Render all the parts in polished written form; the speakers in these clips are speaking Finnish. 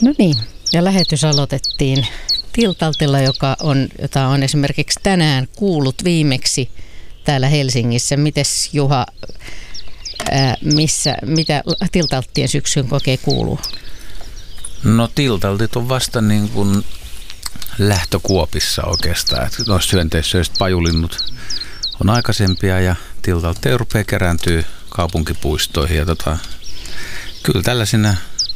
No niin, ja lähetys aloitettiin Tiltaltilla, jota on esimerkiksi tänään kuullut viimeksi täällä Helsingissä. Mites Juha, mitä Tiltalttien syksyyn oikein kuuluu? No Tiltaltit on vasta niin kuin lähtökuopissa oikeastaan. Että noissa hyönteissyöistä pajulinnut on aikaisempia ja Tiltaltteja rupeaa kerääntyä kaupunkipuistoihin. Ja kyllä tällaisina,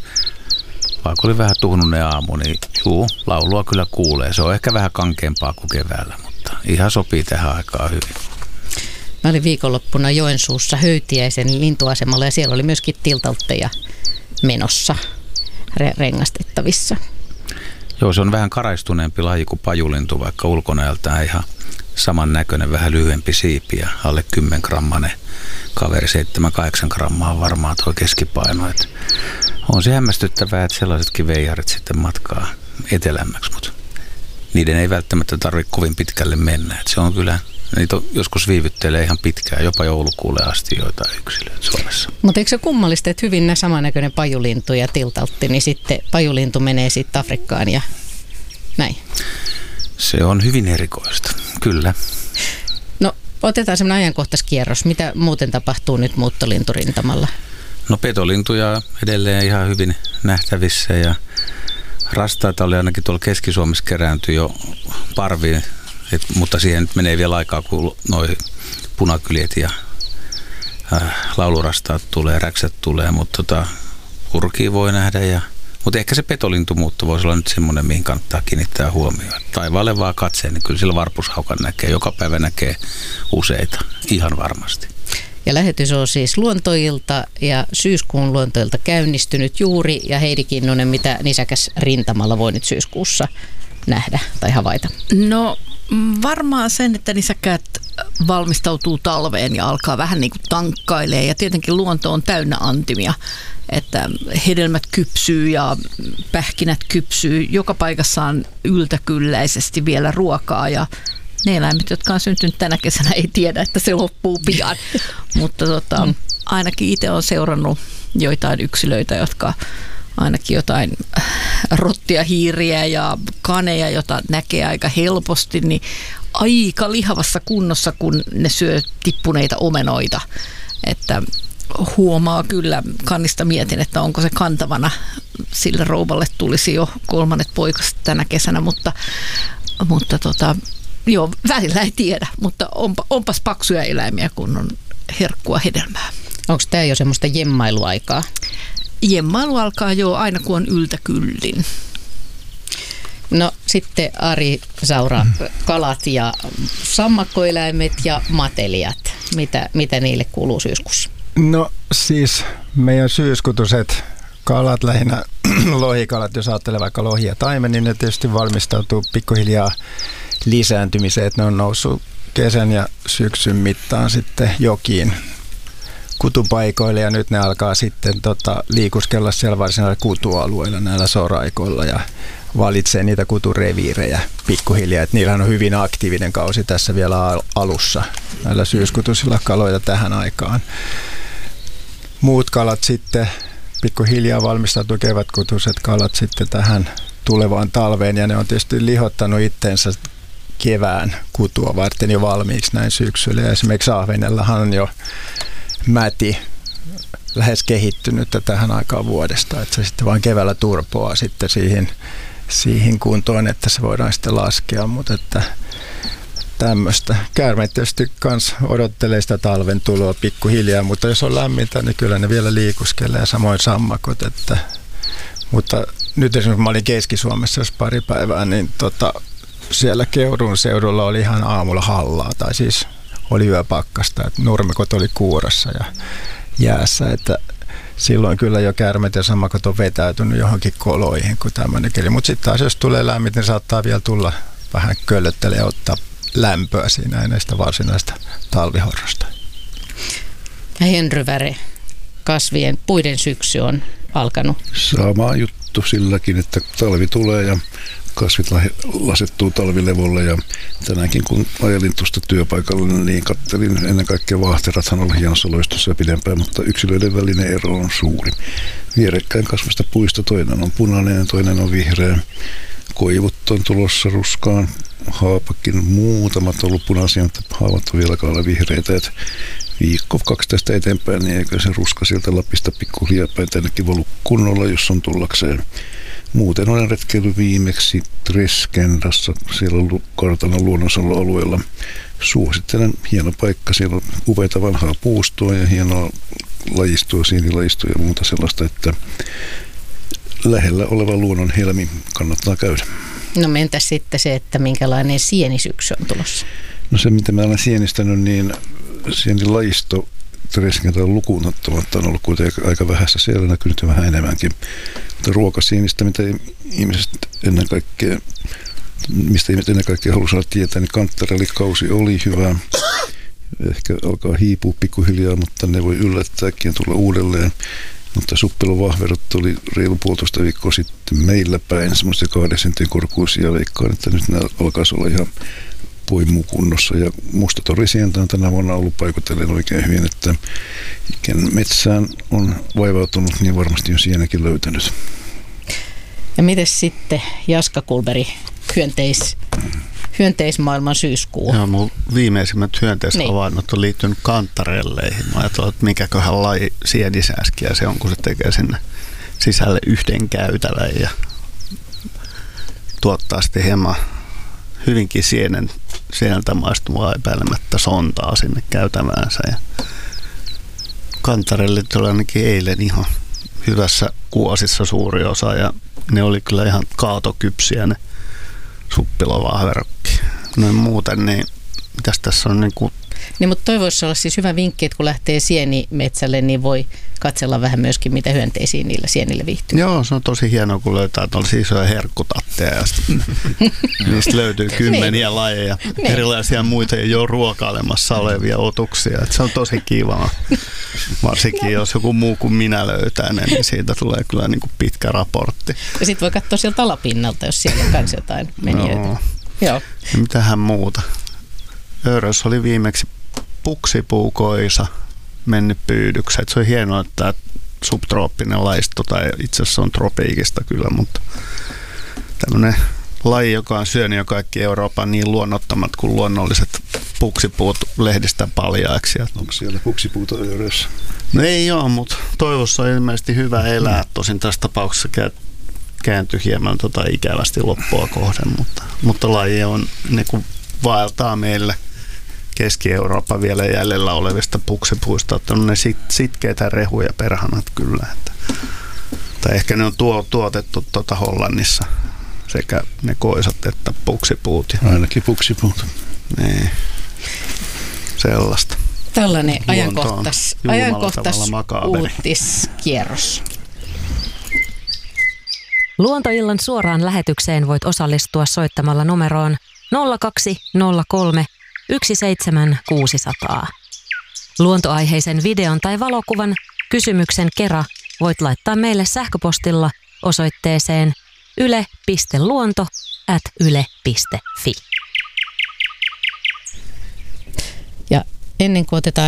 vaikka oli vähän tuhnunen aamu, niin laulua kyllä kuulee. Se on ehkä vähän kankeampaa kuin keväällä, mutta ihan sopii tähän aikaan hyvin. Mä olin viikonloppuna Joensuussa Höytiäisen lintuasemalla ja siellä oli myöskin Tiltaltteja menossa rengastettavissa. Joo, se on vähän karaistuneempi laji kuin pajulintu, vaikka ulkonäöltään ihan samannäköinen, vähän lyhyempi siipi ja alle 10 grammanen kaveri, 7-8 grammaa on varmaan tuo keskipaino. Et on se hämmästyttävää, että sellaisetkin veijarit sitten matkaa etelämmäksi, mutta niiden ei välttämättä tarvitse kovin pitkälle mennä. Et se on kyllä, niitä joskus viivyttelee ihan pitkään, jopa joulukuulle asti joitain yksilöitä Suomessa. Mutta eikö se kummallista, että hyvin samannäköinen pajulintu ja Tiltaltti, niin sitten pajulintu menee sitten Afrikkaan ja näin? Se on hyvin erikoista, kyllä. No otetaan semmoinen ajankohtaiskierros. Mitä muuten tapahtuu nyt muuttolinturintamalla? No petolintuja edelleen ihan hyvin nähtävissä ja rastaita oli ainakin tuolla Keski-Suomessa kerääntyi jo parviin, mutta siihen nyt menee vielä aikaa, kun noi punakyljet ja laulurastaat tulee, räksät tulee, mutta kurkia voi nähdä. Mutta ehkä se petolintumuutto voisi olla nyt semmoinen, mihin kannattaa kiinnittää huomioon. Taivaalle vaan katseen, niin kyllä sillä varpushaukan näkee. Joka päivä näkee useita, ihan varmasti. Ja lähetys on siis Luontoilta ja syyskuun Luontoilta käynnistynyt juuri. Ja Heidi Kinnunen, mitä nisäkäs rintamalla voi nyt syyskuussa nähdä tai havaita? No varmaan sen, että nisäkkäät valmistautuu talveen ja alkaa vähän niin kuin tankkailee. Ja tietenkin luonto on täynnä antimia, että hedelmät kypsyy ja pähkinät kypsyy. Joka paikassa on yltäkylläisesti vielä ruokaa ja ne eläimet, jotka on syntynyt tänä kesänä, ei tiedä, että se loppuu pian. Mutta ainakin itse olen seurannut joitain yksilöitä, jotka ainakin jotain rottia, hiiriä ja kaneja, jota näkee aika helposti, niin aika lihavassa kunnossa, kun ne syö tippuneita omenoita. Että huomaa kyllä, kannista mietin, että onko se kantavana. Sille rouvalle tulisi jo 3. poikaset tänä kesänä, mutta joo, välillä ei tiedä, mutta onpas paksuja eläimiä, kun on herkkua hedelmää. Onko tämä jo semmoista jemmailuaikaa? Jemmailu alkaa jo aina, kun on yltäkyllin. No sitten Ari Saura, kalat ja sammakkoeläimet ja matelijat. Mitä niille kuuluu syyskuussa? No siis meidän syyskutuset kalat, lähinnä lohikalat, jos ajattelee vaikka lohi ja taimen, niin ne tietysti valmistautuu pikkuhiljaa lisääntymiseen, että ne on noussut kesän ja syksyn mittaan sitten jokiin kutupaikoille ja nyt ne alkaa sitten liikuskella siellä varsinaisilla kutualueilla näillä soraikoilla ja valitsee niitä kutureviirejä pikkuhiljaa, että niillähän on hyvin aktiivinen kausi tässä vielä alussa näillä syyskutusilla kaloilla tähän aikaan. Muut kalat sitten pikkuhiljaa valmistautuu, kevätkutuset kalat sitten tähän tulevaan talveen ja ne on tietysti lihottanut itsensä kevään kutua varten jo valmiiksi näin syksyllä ja esimerkiksi ahvenellahan on jo mäti lähes kehittynyttä tähän aikaan vuodesta, että se sitten vain keväällä turpoaa sitten siihen kuntoon, että se voidaan sitten laskea, mutta että tämmöistä. Käärmeet tietysti kans odottelee sitä talven tuloa pikkuhiljaa, mutta jos on lämmintä, niin kyllä ne vielä liikuskelee ja samoin sammakot, mutta nyt esimerkiksi mä olin Keski-Suomessa jos pari päivää, niin siellä Keuruun seudulla oli ihan aamulla hallaa, tai siis oli yöpakkasta, että nurmikot oli kuurassa ja jäässä, että silloin kyllä jo käärmeet ja sammakot on vetäytynyt johonkin koloihin, kun tämmöinen keli. Mutta sitten taas jos tulee lämmin, niin saattaa vielä tulla vähän köllöttele ja ottaa lämpöä siinä ennen sitä varsinaista talvihorrosta. Ja Henry Väre, puiden syksy on alkanut. Sama juttu silläkin, että talvi tulee ja kasvit lasettuu talvilevolle ja tänäänkin kun ajelin tuosta työpaikalle, niin katselin ennen kaikkea vaahterathan oli hienossa loistossa ja pidempään, mutta yksilöiden välinen ero on suuri. Vierekkäin kasvista puista toinen on punainen ja toinen on vihreä. Koivut on tulossa ruskaan, haapakin muutamat on ollut punaisia, mutta haavat on vielä kaala vihreitä. Et viikko 2 tästä eteenpäin, niin eikö se ruska sieltä Lapista pikkuhiljaa päin tännekin valu kunnolla, jos on tullakseen. Muuten olen retkeillyt viimeksi Treskendassa, siellä kartanon luonnonsuojelualueella. Suosittelen, hieno paikka, siellä on upeita vanhaa puustoa ja hienoa lajistoa, sienilajistoa ja muuta sellaista, että lähellä oleva luonnon helmi kannattaa käydä. No entäs sitten se, että minkälainen sienisyksy on tulossa? No se, mitä mä olen sienistänyt, niin sienilajisto Treskendalla lukuun ottamatta on ollut kuitenkin aika vähässä. Siellä on näkynyt jo vähän enemmänkin. Mutta ruokasienistä, mitä ihmiset ennen kaikkea, mistä ihmiset ennen kaikkea halusivat tietää, niin kanttarellikausi oli hyvä. Ehkä alkaa hiipua pikkuhiljaa, mutta ne voi yllättääkin tulla uudelleen. Mutta suppelovahverot oli reilu 1,5 viikkoa sitten meillä päin, semmoisia 2 sentin korkuisia, veikkaan, että nyt nämä alkaisi olla ihan poimukunnossa. Ja mustatorisientä on tänä vuonna ollut paikotellen oikein hyvin, että ken metsään on vaivautunut, niin varmasti on sienäkin löytänyt. Ja miten sitten Jaska Kulberi, hyönteismaailman syyskuu? Joo, mun viimeisimmät hyönteishavainnot on liittynyt kantarelleihin. Mä ajattelin, että mikäköhän laji sienisääskiä se on, kun se tekee sinne sisälle yhden käytävän ja tuottaa sitten hieman hyvinkin sieneltä maistuvaa epäilemättä sontaa sinne käytäväänsä. Ja kantarellit oli ainakin eilen ihan hyvässä kuosissa suuri osa ja ne oli kyllä ihan kaatokypsiä ne suppilovahverokki. Noin muuten, niin mitäs tässä on niinku... Niin, mutta toi voisi olla siis hyvä vinkki, että kun lähtee sienimetsälle, niin voi katsella vähän myöskin, mitä hyönteisiin niillä sienillä viihtyy. Joo, se on tosi hienoa, kun löytää tuollaisia isoja herkkutatteja ja niistä löytyy kymmeniä lajeja, erilaisia muita jo ruokailemassa olevia otuksia. Et se on tosi kivaa. Varsinkin jos joku muu kuin minä löytää ne, niin siitä tulee kyllä niin kuin pitkä raportti. Ja sitten voi katsoa sieltä alapinnalta, jos siellä on kans jotain menijöitä. Joo. Ja mitähän muuta. Örös oli viimeksi puksipuukoisa mennyt pyydykseen. Se on hienoa, että tämä subtrooppinen laisto, tai itse asiassa on tropiikista kyllä, mutta tämmöinen laji, joka on syönyt jo kaikki Euroopan niin luonnottomat kuin luonnolliset puksipuut lehdistä paljaaksi. Onko siellä puksipuuta Örössä? No ei ole, mutta toivossa on ilmeisesti hyvä elää. Tosin tässä tapauksessa kääntyi hieman ikävästi loppua kohden, mutta laji on, niin kuin vaeltaa meille Keski-Euroopan vielä jäljellä olevista puksipuista, että on ne sitkeitä rehuja perhanat kyllä. Tai ehkä ne on tuotettu Hollannissa sekä ne koisat että puksipuut. Ainakin puksipuut. Niin, sellaista. Tällainen ajankohtais uutiskierros. Luontoillan suoraan lähetykseen voit osallistua soittamalla numeroon 0203 17600. Luontoaiheisen videon tai valokuvan kysymyksen kera voit laittaa meille sähköpostilla osoitteeseen yle.luonto@yle.fi. Ja ennen kuin otetaan